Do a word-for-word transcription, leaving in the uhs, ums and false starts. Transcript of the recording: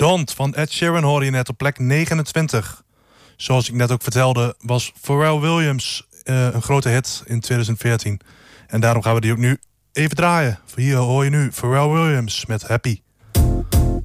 Don't van Ed Sheeran hoorde je net op plek negenentwintig. Zoals ik net ook vertelde was Pharrell Williams uh, een grote hit in twintig veertien. En daarom gaan we die ook nu even draaien. Hier hoor je nu Pharrell Williams met Happy.